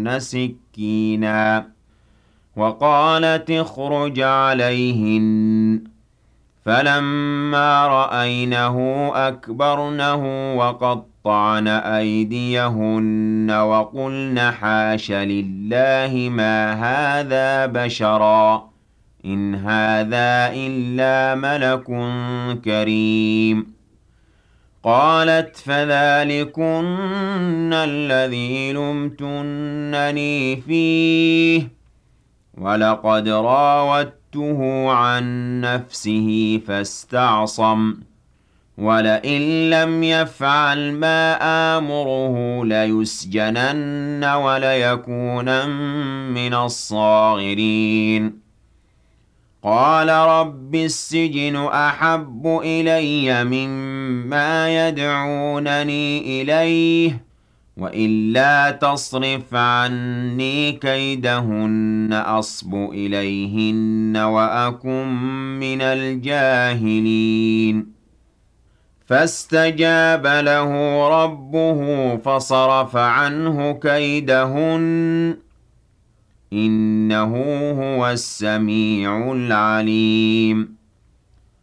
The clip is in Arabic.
سكينا وقالت اخرج عليهن فلما رأينه أكبرنه وقطعن أيديهن وقلن حاش لله ما هذا بشرا إن هذا إلا ملك كريم قالت فذلكن الذي لمتنني فيه ولقد راودته عن نفسه فاستعصم ولئن لم يفعل ما آمره ليسجنن وليكونن من الصاغرين قال رب السجن أحب إلي مما يدعونني إليه وإلا تصرف عني كيدهن أصب إليهن وأكن من الجاهلين فاستجاب له ربه فصرف عنه كيدهن إنه هو السميع العليم